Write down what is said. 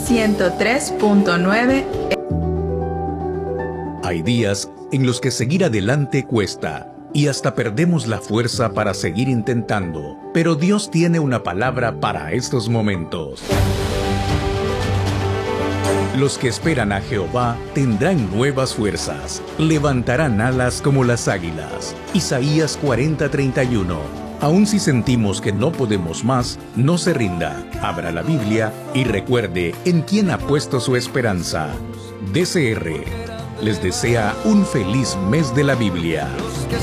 103.9. Hay días en los que seguir adelante cuesta y hasta perdemos la fuerza para seguir intentando, pero Dios tiene una palabra para estos momentos. Los que esperan a Jehová tendrán nuevas fuerzas, levantarán alas como las águilas. Isaías 40:31. Aun si sentimos que no podemos más, no se rinda, abra la Biblia y recuerde en quién ha puesto su esperanza. DCR les desea un feliz mes de la Biblia.